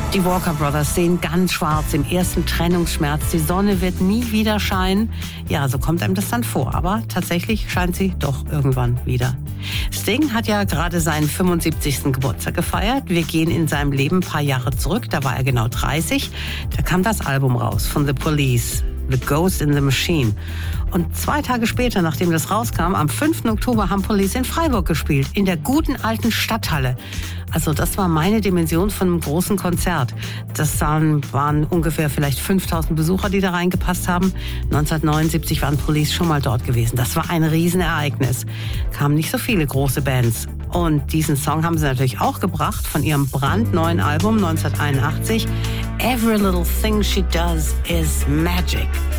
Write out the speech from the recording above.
Die Walker Brothers sehen ganz schwarz im ersten Trennungsschmerz. Die Sonne wird nie wieder scheinen. Ja, so kommt einem das dann vor. Aber tatsächlich scheint sie doch irgendwann wieder. Sting hat ja gerade seinen 75. Geburtstag gefeiert. Wir gehen in seinem Leben ein paar Jahre zurück. Da war er genau 30. Da kam das Album raus von The Police, The Ghost in the Machine. Und 2 Tage später, nachdem das rauskam, am 5. Oktober haben Police in Freiburg gespielt, in der guten alten Stadthalle. Also das war meine Dimension von einem großen Konzert. Das waren ungefähr vielleicht 5000 Besucher, die da reingepasst haben. 1979 waren Police schon mal dort gewesen. Das war ein Riesenereignis. Kamen nicht so viele große Bands. Und diesen Song haben sie natürlich auch gebracht von ihrem brandneuen Album 1981. Every Little Thing She Does Is Magic.